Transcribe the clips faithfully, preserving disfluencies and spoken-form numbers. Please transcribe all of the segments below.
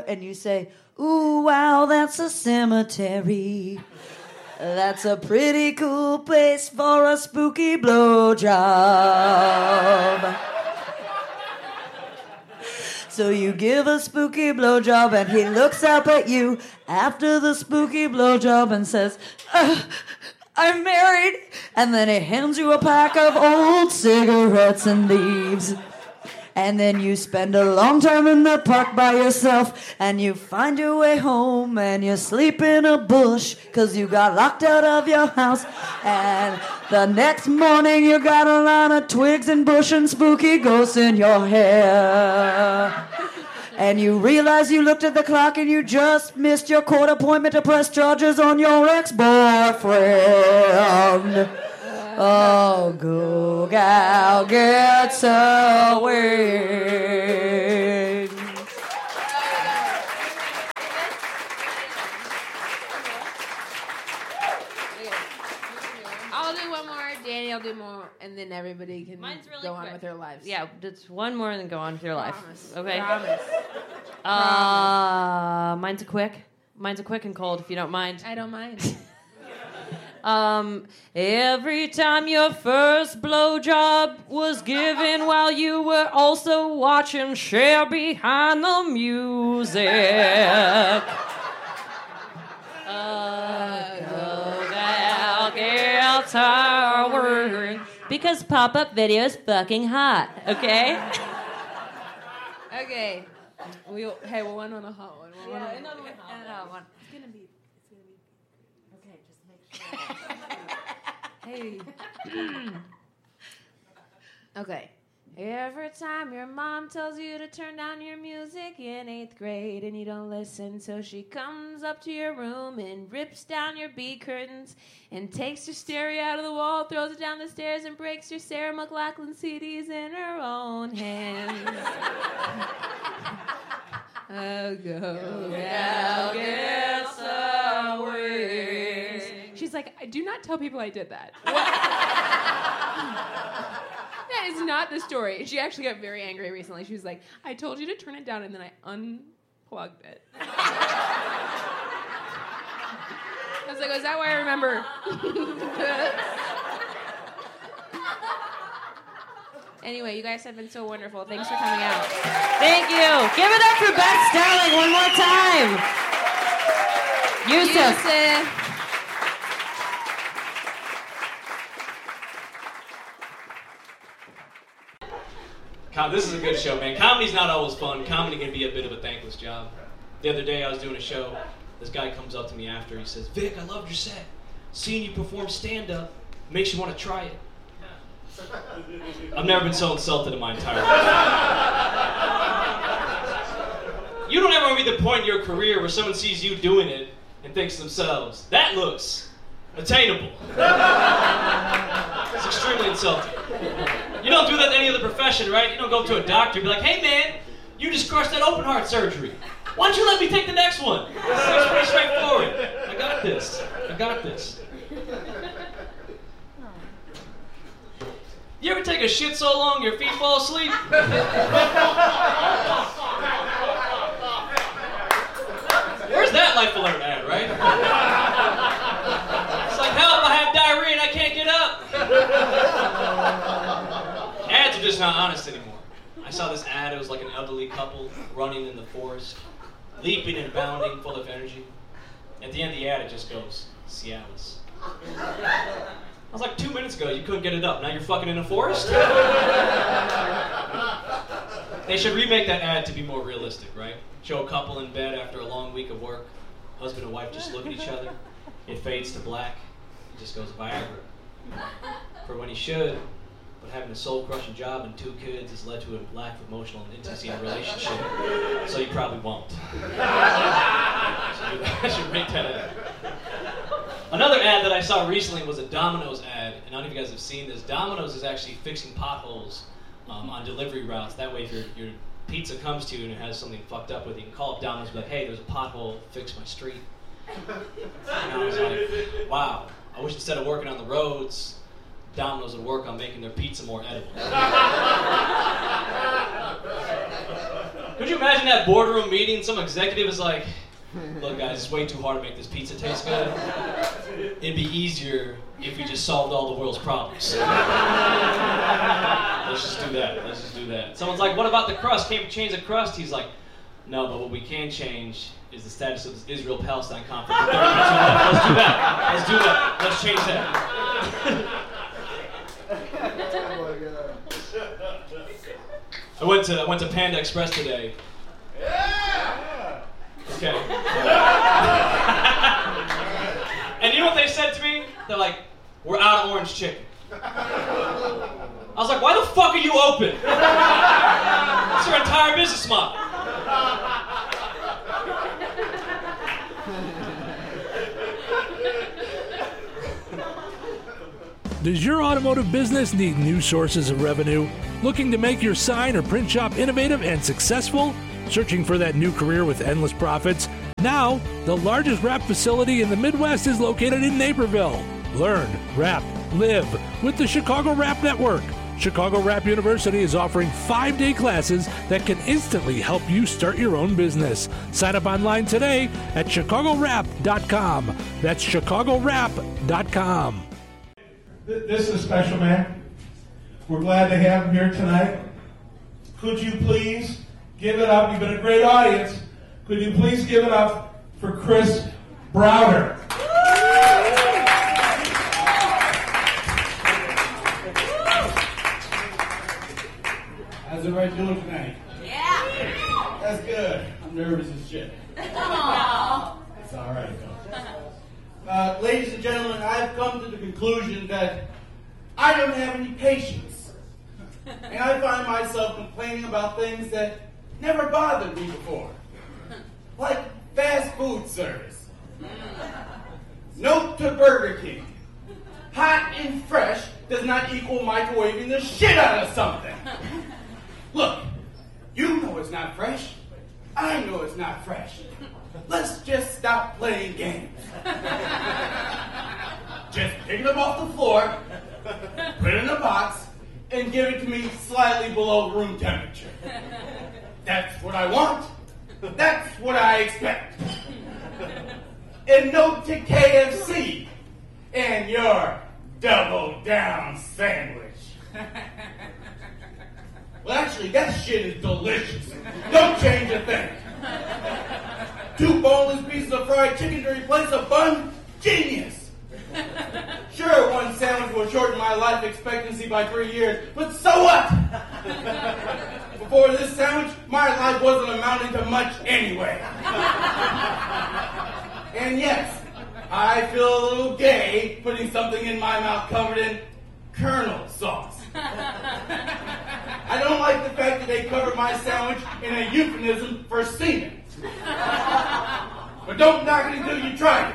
and you say, ooh, wow, that's a cemetery. That's a pretty cool place for a spooky blowjob. So you give a spooky blowjob and he looks up at you after the spooky blowjob and says, uh, I'm married. And then he hands you a pack of old cigarettes and leaves. And then you spend a long time in the park by yourself, and you find your way home, and you sleep in a bush, cause you got locked out of your house. And the next morning you got a line of twigs and bush and spooky ghosts in your hair. And you realize you looked at the clock and you just missed your court appointment to press charges on your ex-boyfriend. Oh, go, gal, get some wings. I'll do one more, Danny will do more, and then everybody can Mine's really go quick. on with their lives. Yeah, just one more and then go on with your life. Promise. Okay? Promise. Uh, mine's a quick. Mine's a quick and cold, if you don't mind. I don't mind. Um, every time your first blowjob was given while you were also watching Cher behind the music. Uh, go gal, gal, tower. Because pop-up video is fucking hot, okay? Okay. We hey, we'll one on a hot one. We'll Yeah, one on another one. yeah. Another one. It's gonna be. It's gonna be. Okay, just make sure. Hey. Okay. Every time your mom tells you to turn down your music in eighth grade and you don't listen, so she comes up to your room and rips down your bead curtains and takes your stereo out of the wall, throws it down the stairs, and breaks your Sarah McLachlan C Ds in her own hands. Oh, go, gal, get some wings. She's like, do not tell people I did that. That is not the story. She actually got very angry recently. She was like, I told you to turn it down, and then I unplugged it. I was like, is that why I remember? Anyway, you guys have been so wonderful. Thanks for coming out. Thank you. Give it up for Beth Starling one more time. Yusuf. Yusuf. Com- This is a good show, man. Comedy's not always fun. Comedy can be a bit of a thankless job. The other day I was doing a show. This guy comes up to me after. He says, Vic, I loved your set. Seeing you perform stand-up makes you want to try it. I've never been so insulted in my entire life. You don't ever want to be the point in your career where someone sees you doing it and thinks to themselves, that looks attainable. It's extremely insulting. You don't do that in any other profession, right? You don't go up to a doctor and be like, hey man, you just crushed that open heart surgery. Why don't you let me take the next one? It's pretty straightforward. I got this. I got this. You ever take a shit so long your feet fall asleep? Where's that life alert ad, right? It's like, help, I have diarrhea and I can't get up. Ads are just not honest anymore. I saw this ad, it was like an elderly couple running in the forest, leaping and bounding, full of energy. At the end of the ad, it just goes, Cialis. I was like, two minutes ago, you couldn't get it up. Now you're fucking in a forest? They should remake that ad to be more realistic, right? Show a couple in bed after a long week of work. Husband and wife just look at each other. It fades to black. It just goes Viagra. For when he should, but having a soul-crushing job and two kids has led to a lack of emotional intimacy in a relationship. So you probably won't. I should make that ad. Another ad that I saw recently was a Domino's ad, and I don't know if you guys have seen this. Domino's is actually fixing potholes um, on delivery routes. That way, if your, your pizza comes to you and it has something fucked up with it, you can call up Domino's and be like, hey, there's a pothole, fix my street. And I was like, wow, I wish instead of working on the roads, Domino's would work on making their pizza more edible. Could you imagine that boardroom meeting? Some executive is like, look guys, it's way too hard to make this pizza taste good. It'd be easier if we just solved all the world's problems. Let's just do that. Let's just do that. Someone's like, what about the crust? Can't we change the crust? He's like, no, but what we can change is the status of this Israel-Palestine conflict. Let's do that. Let's do that. Let's change that. I went to I went to Panda Express today. Yeah. Okay. And you know what they said to me? They're like, "We're out of orange chicken." I was like, "Why the fuck are you open? It's your entire business model." Does your automotive business need new sources of revenue? Looking to make your sign or print shop innovative and successful? Searching for that new career with endless profits? Now, the largest wrap facility in the Midwest is located in Naperville. Learn, wrap, live with the Chicago Wrap Network. Chicago Wrap University is offering five-day classes that can instantly help you start your own business. Sign up online today at chicago wrap dot com. That's chicago wrap dot com. This is a special man. We're glad to have him here tonight. Could you please give it up? You've been a great audience. Could you please give it up for Chris Browder? How's everybody doing tonight? Yeah. That's good. I'm nervous as shit. Aww. It's all right, though. Uh, ladies and gentlemen, I've come to the conclusion that I don't have any patience. And I find myself complaining about things that never bothered me before. Like fast food service. Note to Burger King. Hot and fresh does not equal microwaving the shit out of something. Look, you know it's not fresh. I know it's not fresh. Let's just stop playing games. Just pick them off the floor, put it in a box, and give it to me slightly below room temperature. That's what I want. That's what I expect. And note to K F C and your double down sandwich. Well, actually, that shit is delicious. Don't change a thing. Two boneless pieces of fried chicken to replace a bun? Genius. Sure, one sandwich will shorten my life expectancy by three years, but so what? Before this sandwich, my life wasn't amounting to much anyway. And yes, I feel a little gay putting something in my mouth covered in Colonel sauce. I don't like the fact that they covered my sandwich in a euphemism for semen. But don't knock it until you try it.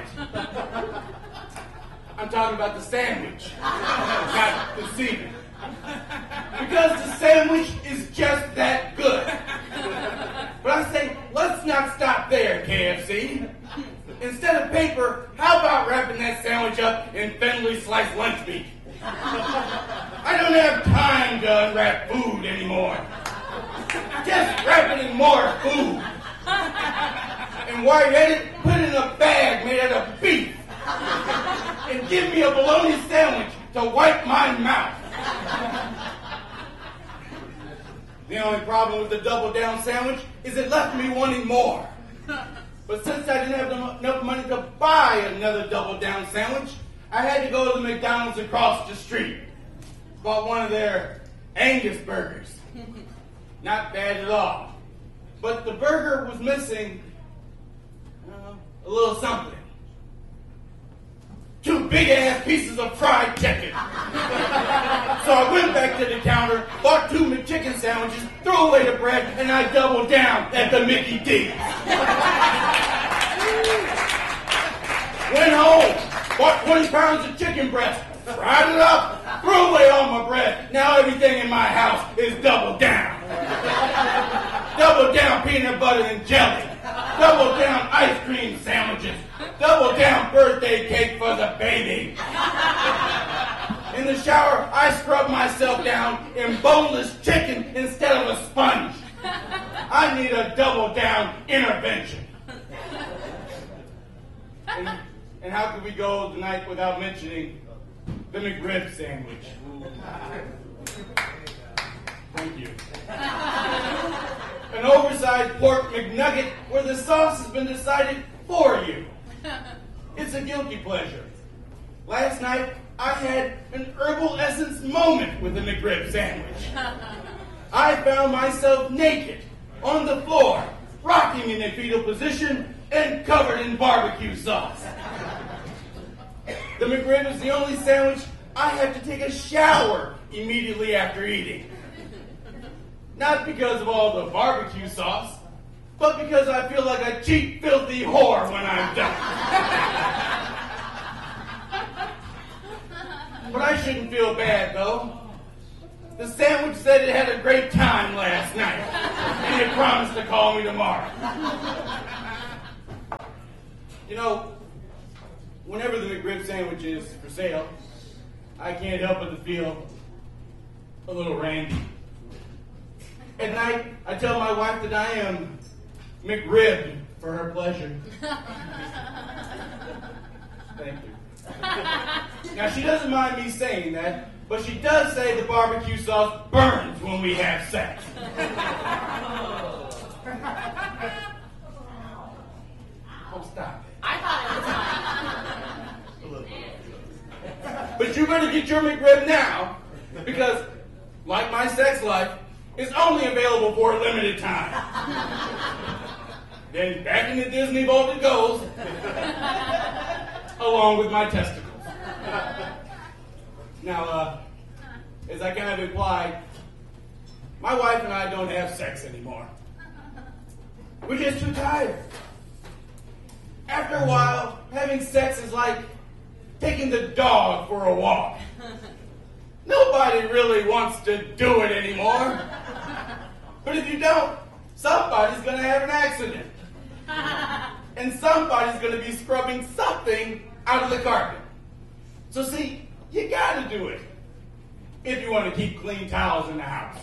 I'm talking about the sandwich, not the semen. Because the sandwich is just that good. But I say, let's not stop there, K F C. Instead of paper, how about wrapping that sandwich up in thinly sliced lunch meat? I don't have time to unwrap food anymore. Just wrap it in more food. And while you're at it, put it in a bag made out of beef. And give me a bologna sandwich to wipe my mouth. The only problem with the double down sandwich is it left me wanting more. But since I didn't have enough money to buy another double down sandwich, I had to go to the McDonald's across the street. Bought one of their Angus burgers. Not bad at all. But the burger was missing uh, a little something. Two big-ass pieces of fried chicken. So I went back to the counter, bought two McChicken sandwiches, threw away the bread, and I doubled down at the Mickey D's. Went home, bought twenty pounds of chicken breast, fried it up, threw away all my bread. Now everything in my house is double down. Double down peanut butter and jelly. Double down ice cream sandwiches. Double down birthday cake for the baby. In the shower, I scrub myself down in boneless chicken instead of a sponge. I I need a double down intervention. And, and how could we go tonight without mentioning the McRib sandwich? Thank you. An oversized pork McNugget where the sauce has been decided for you. It's a guilty pleasure. Last night, I had an herbal essence moment with the McRib sandwich. I found myself naked, on the floor, rocking in a fetal position, and covered in barbecue sauce. The McRib is the only sandwich I have to take a shower immediately after eating. Not because of all the barbecue sauce, but because I feel like a cheap, filthy whore when I'm done. But I shouldn't feel bad, though. The sandwich said it had a great time last night, and it promised to call me tomorrow. You know, whenever the McRib sandwich is for sale, I can't help but to feel a little randy. At night, I tell my wife that I am McRibbed for her pleasure. Thank you. Now, she doesn't mind me saying that, but she does say the barbecue sauce burns when we have sex. Oh, stop it. I thought it was fine. But you better get your McRib now, because, like my sex life, it's only available for a limited time. Then back in the Disney vault it goes, along with my testicles. Now, uh, as I kind of implied, my wife and I don't have sex anymore. We're just too tired. After a while, having sex is like taking the dog for a walk. Nobody really wants to do it anymore. But if you don't, somebody's going to have an accident. And somebody's going to be scrubbing something out of the carpet. So see, you got to do it if you want to keep clean towels in the house.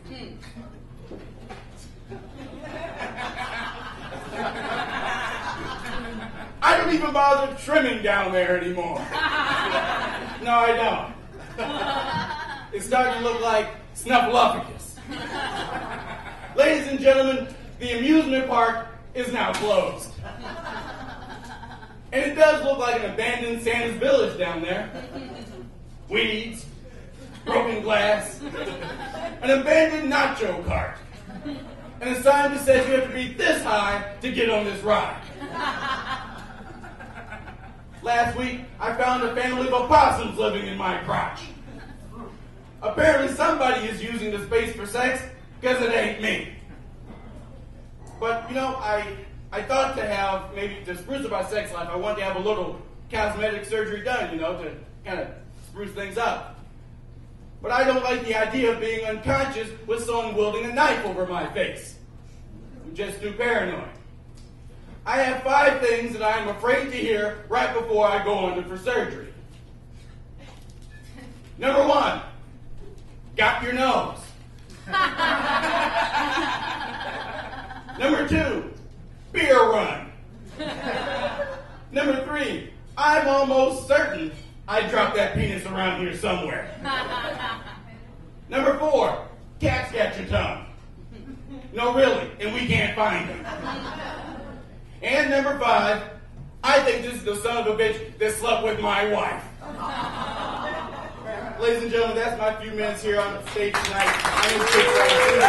I don't even bother trimming down there anymore. No, I don't. It's starting to look like Snuffleupagus. Ladies and gentlemen, the amusement park is now closed. And it does look like an abandoned Santa's village down there. Weeds, broken glass, an abandoned nacho cart, and a sign that says you have to be this high to get on this ride. Last week, I found a family of opossums living in my crotch. Apparently somebody is using the space for sex, because it ain't me. But, you know, I I thought to have, maybe to spruce up my sex life, I wanted to have a little cosmetic surgery done, you know, to kind of spruce things up. But I don't like the idea of being unconscious with someone wielding a knife over my face. I'm just too paranoid. I have five things that I'm afraid to hear right before I go under for surgery. Number one, got your nose. Number two, beer run. Number three, I'm almost certain I dropped that penis around here somewhere. Number four, cats got your tongue. No, really, and we can't find them. And number five, I think this is the son of a bitch that slept with my wife. Ladies and gentlemen, that's my few minutes here on stage tonight. I'm